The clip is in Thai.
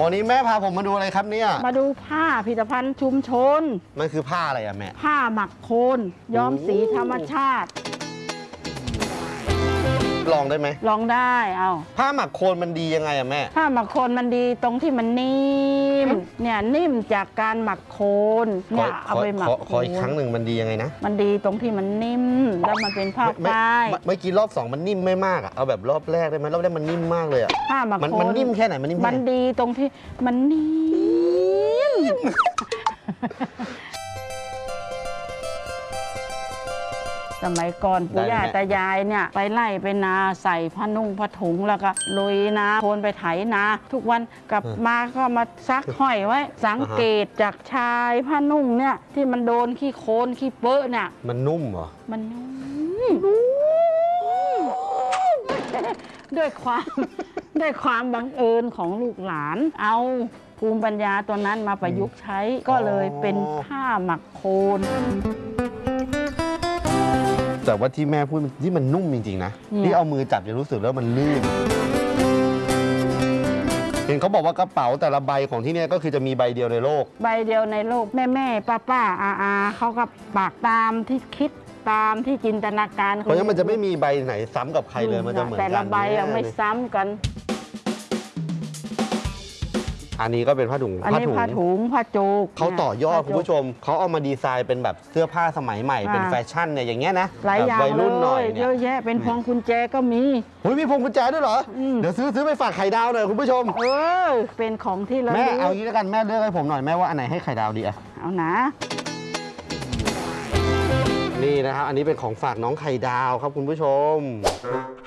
นี่แม่พาผมมาดูอะไรครับเนี่ยมาดูผ้าผลิตภัณฑ์ชุมชนมันคือผ้าอะไรอะแม่ผ้าหมักโคนย้อมสีธรรมชาติลองได้ไหมลองได้เอาผ้าหมักโคนมันดียังไงอะแม่ผ้าหมักโคนมันดีตรงที่มันนิ่มเนี่ยนิ่มจากการหมักโคนเนี่ยเอาไปหมักขออีกครั้งหนึ่งมันดียังไงนะมันดีตรงที่มันนิ่มแล้วมันเป็นผ้าฝ้ายเมื่อกี้รอบ2มันนิ่มไม่มากอะเอาแบบรอบแรกได้ไหมรอบแรกมันนิ่มมากเลยอะผ้าหมักโคนมันนิ่มแค่ไหนมันนิ่มมันดีตรงที่มันนิ่มสมัยก่อนปู่ย่าตายายเนี่ยไปไล่ไปนาใส่ผ้านุ่งผ้าถุงแล้วก็ลุยนาโคนไปไถนาทุกวันกลับมาก็มาซักห้อยไว้สังเกตจากชายผ้านุ่งเนี่ยที่มันโดนขี้โคลนขี้เปื้อะเนี่ยมันนุ่มเหรอมันนุ่มด้วยความบังเอิญของลูกหลานเอาภูมิปัญญาตัวนั้นมาประยุกต์ใช้ก็เลยเป็นผ้าหมักโคนแต่ว่าที่แม่พูดที่มันนุ่มจริงๆนะที่เอามือจับจะรู้สึกแล้วมันลื่นเห็นเขาบอกว่ากระเป๋าแต่ละใบของที่นี่ก็คือจะมีใบเดียวในโลกใบเดียวในโลกแม่ป้าอาเขาก็ปากตามที่คิดตามที่จินตนาการเพราะงั้นมันจะไม่มีใบไหนซ้ำกับใครเลยมันจะเหมือนกันแต่ละใบไม่ซ้ำกันอันนี้ก็เป็นผ้าถุงผ้าจุกเขาต่อยอดคุณผู้ชมเขาเอามาดีไซน์เป็นแบบเสื้อผ้าสมัยใหม่เป็นแฟชั่นเนี่ยอย่างเงี้ยนะหลายอย่างเลยเยอะแยะเป็นพวงกุญแจก็มีเฮ้ยมีพวงกุญแจด้วยเหรอเดี๋ยวซื้อไปฝากไข่ดาวหน่อยคุณผู้ชมเป็นของที่เราแม่เอางี้แล้วกันแม่เลือกให้ผมหน่อยแม่ว่าอันไหนให้ไข่ดาวดีอะเอานะนี่นะครับอันนี้เป็นของฝากน้องไข่ดาวครับคุณผู้ชม